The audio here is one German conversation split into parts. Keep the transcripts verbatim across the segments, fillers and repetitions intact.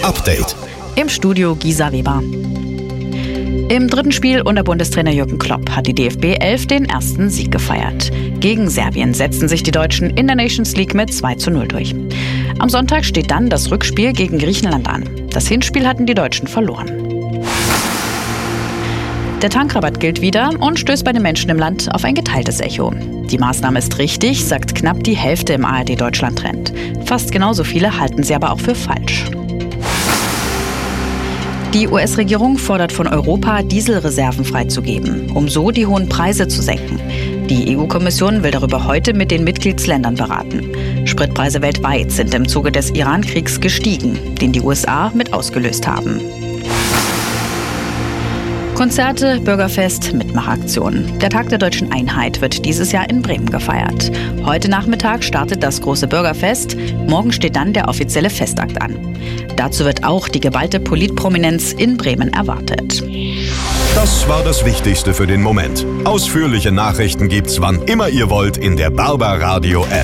Update. Im Studio Gisa Weber. Im dritten Spiel unter Bundestrainer Jürgen Klopp hat die D F B elf den ersten Sieg gefeiert. Gegen Serbien setzten sich die Deutschen in der Nations League mit zwei zu null durch. Am Sonntag steht dann das Rückspiel gegen Griechenland an. Das Hinspiel hatten die Deutschen verloren. Der Tankrabatt gilt wieder und stößt bei den Menschen im Land auf ein geteiltes Echo. Die Maßnahme ist richtig, sagt knapp die Hälfte im A R D-Deutschland-Trend. Fast genauso viele halten sie aber auch für falsch. Die U S-Regierung fordert von Europa, Dieselreserven freizugeben, um so die hohen Preise zu senken. Die E U-Kommission will darüber heute mit den Mitgliedsländern beraten. Spritpreise weltweit sind im Zuge des Iran-Kriegs gestiegen, den die U S A mit ausgelöst haben. Konzerte, Bürgerfest, Mitmachaktionen. Der Tag der Deutschen Einheit wird dieses Jahr in Bremen gefeiert. Heute Nachmittag startet das große Bürgerfest. Morgen steht dann der offizielle Festakt an. Dazu wird auch die geballte Politprominenz in Bremen erwartet. Das war das Wichtigste für den Moment. Ausführliche Nachrichten gibt's wann immer ihr wollt in der Barbaradio App.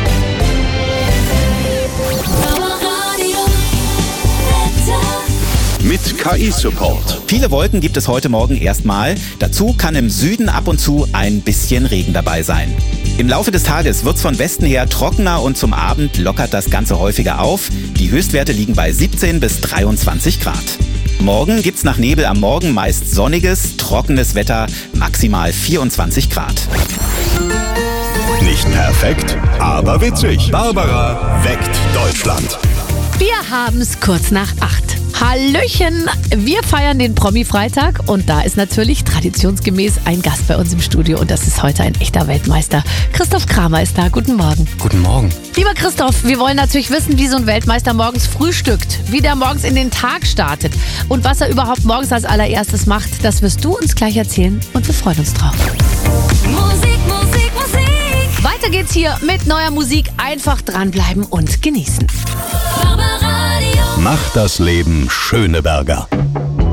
Mit K I-Support. Viele Wolken gibt es heute Morgen erstmal. Dazu kann im Süden ab und zu ein bisschen Regen dabei sein. Im Laufe des Tages wird es von Westen her trockener und zum Abend lockert das Ganze häufiger auf. Die Höchstwerte liegen bei siebzehn bis dreiundzwanzig Grad. Morgen gibt's nach Nebel am Morgen meist sonniges, trockenes Wetter, maximal vierundzwanzig Grad. Nicht perfekt, aber witzig. Barbara weckt Deutschland. Wir haben's kurz nach acht. Hallöchen! Wir feiern den Promi-Freitag und da ist natürlich traditionsgemäß ein Gast bei uns im Studio und das ist heute ein echter Weltmeister. Christoph Kramer ist da. Guten Morgen. Guten Morgen. Lieber Christoph, wir wollen natürlich wissen, wie so ein Weltmeister morgens frühstückt, wie der morgens in den Tag startet und was er überhaupt morgens als allererstes macht. Das wirst du uns gleich erzählen und wir freuen uns drauf. Musik, Musik, Musik. Weiter geht's hier mit neuer Musik. Einfach dranbleiben und genießen. Macht das Leben Schöneberger.